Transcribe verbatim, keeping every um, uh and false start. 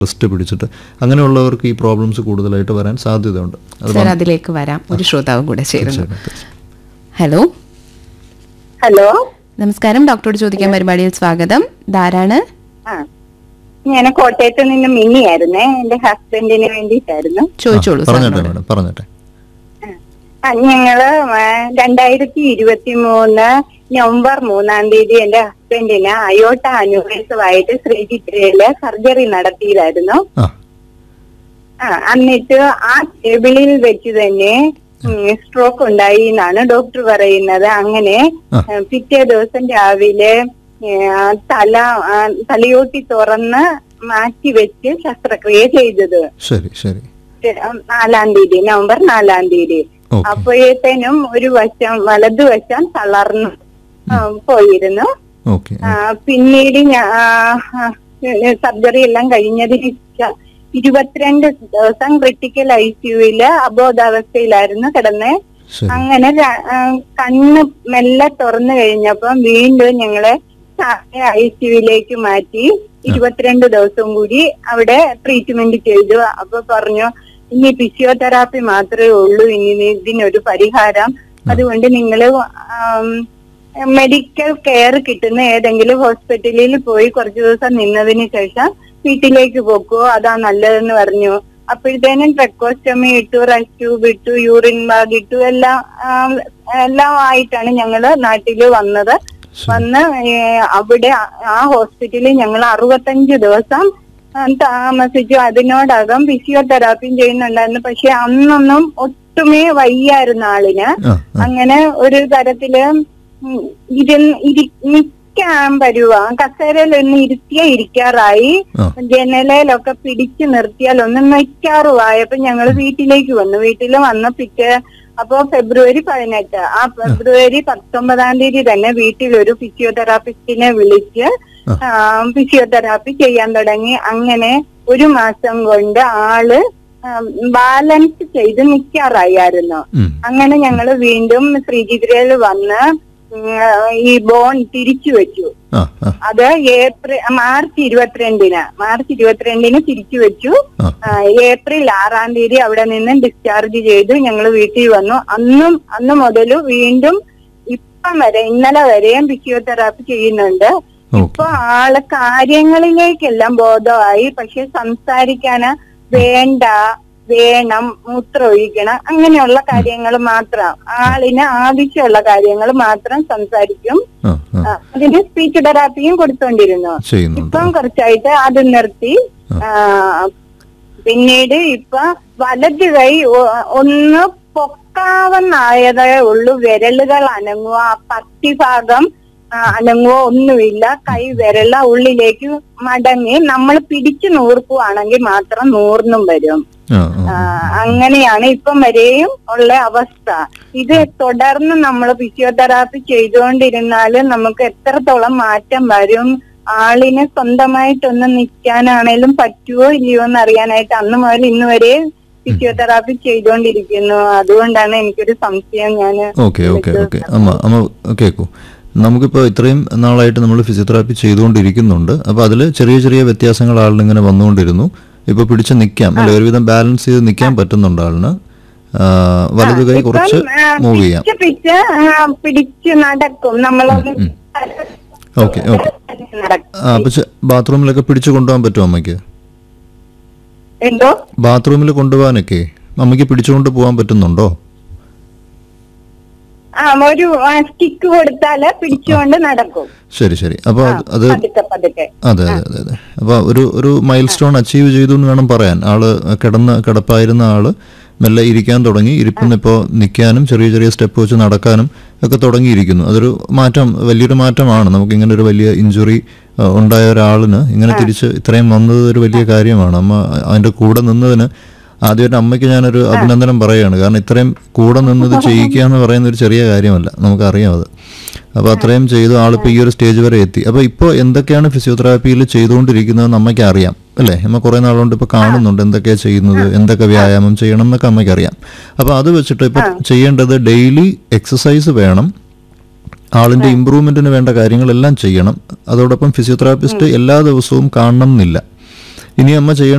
Rest പിടിച്ചിട്ട് അങ്ങനെയുള്ളവർക്ക് ഈ പ്രോബ്ലംസ് കൂടുതലായിട്ട് വരാൻ സാധ്യതയുണ്ട്. സർ, അതിലേക്ക് വരാം. ഒരു ശ്രോതാവ് കൂടെ ചേരുന്നു. ഹലോ ഹലോ, നമസ്കാരം. ഡോക്ടറോട് ചോദിക്കാൻ പരിപാടിയിൽ സ്വാഗതം. ധാരാണ് ഞാൻ കോട്ടയത്ത് നിന്ന് മിനിയായിരുന്നേ. എന്റെ ഹസ്ബൻഡിന് വേണ്ടിയിട്ടായിരുന്നു. ചോദിച്ചോളൂ. പറഞ്ഞോട്ടെ മാഡം, പറഞ്ഞോട്ടെ. ആ, ഞങ്ങള് രണ്ടായിരത്തി ഇരുപത്തി മൂന്ന് നവംബർ മൂന്നാം തീയതി എന്റെ ഹസ്ബൻഡിന് അയോട്ട അന്വേഷമായിട്ട് ശ്രീചിത്രയില് സർജറി നടത്തിയതായിരുന്നു. ആ എന്നിട്ട് ആ ടേബിളിൽ വെച്ച് തന്നെ സ്ട്രോക്ക് ഉണ്ടായി എന്നാണ് ഡോക്ടർ പറയുന്നത്. അങ്ങനെ പിറ്റേ ദിവസം രാവിലെ തല തലയോട്ടി തുറന്ന് മാറ്റി വെച്ച് ശസ്ത്രക്രിയ ചെയ്തത്. ശരി ശരി. നാലാം തീയതി, നവംബർ നാലാം തീയതി. അപ്പോഴത്തേനും ഒരു വശം വലതുവശം തളർന്നു പോയിരുന്നു. പിന്നീട് സർജറി എല്ലാം കഴിഞ്ഞതിന് ശേഷം ഇരുപത്തിരണ്ട് ദിവസം ക്രിട്ടിക്കൽ ഐ സിയുവില് അബോധാവസ്ഥയിലായിരുന്നു കിടന്ന്. അങ്ങനെ കണ്ണ് മെല്ലെ തുറന്നു കഴിഞ്ഞപ്പം വീണ്ടും ഞങ്ങളെ ഐ സിയുവിലേക്ക് മാറ്റി ഇരുപത്തിരണ്ട് ദിവസം കൂടി അവിടെ ട്രീറ്റ്മെന്റ് ചെയ്തു. അപ്പൊ പറഞ്ഞു, ഇനി ഫിസിയോതെറാപ്പി മാത്രമേ ഉള്ളൂ ഇനി ഇതിനൊരു പരിഹാരം. അതുകൊണ്ട് നിങ്ങള് മെഡിക്കൽ കെയർ കിട്ടുന്ന ഏതെങ്കിലും ഹോസ്പിറ്റലിൽ പോയി കുറച്ചു ദിവസം നിന്നതിന് ശേഷം വീട്ടിലേക്ക് പോക്കോ, അതാ നല്ലതെന്ന് പറഞ്ഞു. അപ്പോഴത്തേനും ട്രെക്കോസ്റ്റമി ഇട്ടു, റെസ്റ്റ് ട്യൂബ് ഇട്ടു, യൂറിൻ ബാഗ് ഇട്ടു, എല്ലാം എല്ലാം ആയിട്ടാണ് ഞങ്ങള് നാട്ടില് വന്നത്. വന്ന് അവിടെ ആ ഹോസ്പിറ്റലിൽ ഞങ്ങൾ അറുപത്തഞ്ച് ദിവസം താമസിച്ചു. അതിനോടകം ഫിസിയോതെറാപ്പിയും ചെയ്യുന്നുണ്ടായിരുന്നു. പക്ഷെ അന്നൊന്നും ഒട്ടുമേ വയ്യായിരുന്നു ആളിന്. അങ്ങനെ ഒരു തരത്തില് നിൽക്കാൻ പരുവ, കസേരയിൽ ഒന്ന് ഇരുത്തിയാ ഇരിക്കാറായി, ജനലയിലൊക്കെ പിടിച്ചു നിർത്തിയാൽ ഒന്ന് നിൽക്കാറുമായപ്പോ ഞങ്ങള് വീട്ടിലേക്ക് വന്നു. വീട്ടിൽ വന്ന പിറ്റേ അപ്പോ ഫെബ്രുവരി പതിനെട്ട് ആ ഫെബ്രുവരി പത്തൊമ്പതാം തീയതി തന്നെ വീട്ടിൽ ഒരു ഫിസിയോതെറാപ്പിസ്റ്റിനെ വിളിച്ച് ഫിസിയോതെറാപ്പി ചെയ്യാൻ തുടങ്ങി. അങ്ങനെ ഒരു മാസം കൊണ്ട് ആള് ബാലൻസ് ചെയ്ത് നിൽക്കാറായിരുന്നു. അങ്ങനെ ഞങ്ങള് വീണ്ടും ശ്രീചിത്രയിൽ വന്ന് ഈ ബോൺ തിരിച്ചു വെച്ചു. അത് ഏപ്രിൽ മാർച്ച് ഇരുപത്തിരണ്ടിന് മാർച്ച് ഇരുപത്തിരണ്ടിന് തിരിച്ചു വെച്ചു. ഏപ്രിൽ ആറാം തീയതി അവിടെ നിന്ന് ഡിസ്ചാർജ് ചെയ്തു. ഞങ്ങൾ വീട്ടിൽ വന്നു. അന്നും അന്ന് മുതൽ വീണ്ടും ഇപ്പം വരെ ഇന്നലെ വരെയും ഫിസിയോതെറാപ്പി ചെയ്യുന്നുണ്ട്. ഇപ്പൊ ആള് കാര്യങ്ങളിലേക്കെല്ലാം ബോധമായി. പക്ഷെ സംസാരിക്കാന് വേണ്ട, വേണം, മൂത്രം ഒഴിക്കണം, അങ്ങനെയുള്ള കാര്യങ്ങൾ മാത്രം, ആളിന് ആവശ്യമുള്ള കാര്യങ്ങൾ മാത്രം സംസാരിക്കും. അതിന് സ്പീച്ച് തെറാപ്പിയും കൊടുത്തോണ്ടിരുന്നു. ഇപ്പം കുറച്ചായിട്ട് അത് നിർത്തി. പിന്നീട് ഇപ്പൊ വലത് കൈ ഒന്ന് പൊക്കാവുന്നായതേ ഉള്ളൂ. വിരലുകൾ അനങ്ങുക, പത്തിഭാഗം അനങ്ങുവോ ഒന്നുമില്ല. കൈ വിരല ഉള്ളിലേക്ക് മടങ്ങി നമ്മൾ പിടിച്ചു നൂർക്കുവാണെങ്കിൽ മാത്രം നൂർന്നും വരും. അങ്ങനെയാണ് ഇപ്പം വരെയും ഉള്ള അവസ്ഥ. ഇത് തുടർന്ന് നമ്മൾ ഫിസിയോതെറാപ്പി ചെയ്തുകൊണ്ടിരുന്നാല് നമുക്ക് എത്രത്തോളം മാറ്റം വരും, ആളിന് സ്വന്തമായിട്ടൊന്ന് നിൽക്കാനാണേലും പറ്റുമോ ഇല്ലയോ എന്ന് അറിയാനായിട്ട് അന്ന് മുതൽ ഇന്ന് വരെ ഫിസിയോതെറാപ്പി ചെയ്തുകൊണ്ടിരിക്കുന്നു. അതുകൊണ്ടാണ് എനിക്കൊരു സംശയം. ഞാൻ ഓക്കെ ഓക്കെ ഓക്കെ അമ്മ അമ്മ കേൾക്കൂ. നമുക്കിപ്പോൾ ഇത്രയും നാളായിട്ട് നമ്മൾ ഫിസിയോതെറാപ്പി ചെയ്തുകൊണ്ടിരിക്കുന്നുണ്ട്. അപ്പോൾ അതിൽ ചെറിയ ചെറിയ വ്യത്യാസങ്ങൾ ആളിനിങ്ങനെ വന്നുകൊണ്ടിരുന്നു. ഇപ്പോൾ പിടിച്ച് നിൽക്കാം അല്ലെ, ഒരുവിധം ബാലൻസ് ചെയ്ത് നിൽക്കാൻ പറ്റുന്നുണ്ട് ആളിന്. വലതു കൈ കുറച്ച് മൂവ് ചെയ്യാം. പിടിച്ച് നടക്കും നമ്മൾ. Okay okay. ആ പക്ഷെ ബാത്റൂമിലൊക്കെ പിടിച്ചു കൊണ്ടുപോകാൻ പറ്റുമോ അമ്മയ്ക്ക്? എന്തോ ബാത്റൂമിൽ കൊണ്ടുപോകാനൊക്കെ അമ്മയ്ക്ക് പിടിച്ചുകൊണ്ട് പോകാൻ പറ്റുന്നുണ്ടോ? ഒരു സ്റ്റിക്ക് കൊടുത്താല് പിടിച്ചുകൊണ്ട് നടക്കും. ശരി ശരി. അപ്പൊ അത് അതെ അതെ അതെ അതെ അപ്പൊ ഒരു ഒരു മൈൽ സ്റ്റോൺ അച്ചീവ് ചെയ്തു എന്ന് വേണം പറയാൻ. ആള് കിടന്ന് കിടപ്പായിരുന്ന ആള് മെല്ലെ ഇരിക്കാൻ തുടങ്ങി. ഇരിപ്പിന്ന് ഇപ്പോൾ നിൽക്കാനും ചെറിയ ചെറിയ സ്റ്റെപ്പ് വെച്ച് നടക്കാനും ഒക്കെ തുടങ്ങിയിരിക്കുന്നു. അതൊരു മാറ്റം, വലിയൊരു മാറ്റമാണ്. നമുക്ക് ഇങ്ങനെ ഒരു വലിയ ഇഞ്ചുറി ഉണ്ടായ ഒരാളിന് ഇങ്ങനെ തിരിച്ച് ഇത്രയും വന്നത് ഒരു വലിയ കാര്യമാണ്. അമ്മ അതിന്റെ കൂടെ നിന്നതിന് ആദ്യമായിട്ട് അമ്മയ്ക്ക് ഞാനൊരു അഭിനന്ദനം പറയുകയാണ്. കാരണം ഇത്രയും കൂടെ നിന്നത് ചെയ്യിക്കുക എന്ന് പറയുന്ന ഒരു ചെറിയ കാര്യമല്ല, നമുക്കറിയാം അത്. അപ്പോൾ അത്രയും ചെയ്തു ആളിപ്പോൾ ഈ ഒരു സ്റ്റേജ് വരെ എത്തി. അപ്പോൾ ഇപ്പോൾ എന്തൊക്കെയാണ് ഫിസിയോതെറാപ്പിയിൽ ചെയ്തുകൊണ്ടിരിക്കുന്നതെന്ന് അമ്മയ്ക്ക് അറിയാം അല്ലേ? അമ്മ കുറേ നാളുകൊണ്ട് ഇപ്പോൾ കാണുന്നുണ്ട് എന്തൊക്കെയാണ് ചെയ്യുന്നത്, എന്തൊക്കെ വ്യായാമം ചെയ്യണം എന്നൊക്കെ അമ്മയ്ക്ക് അറിയാം. അപ്പോൾ അത് വെച്ചിട്ട് ഇപ്പോൾ ചെയ്യേണ്ടത് ഡെയിലി എക്സസൈസ് വേണം. ആളിൻ്റെ ഇമ്പ്രൂവ്മെൻറ്റിന് വേണ്ട കാര്യങ്ങളെല്ലാം ചെയ്യണം. അതോടൊപ്പം ഫിസിയോതെറാപ്പിസ്റ്റ് എല്ലാ ദിവസവും കാണണം എന്നില്ല. ഇനി അമ്മ ചെയ്യേണ്ട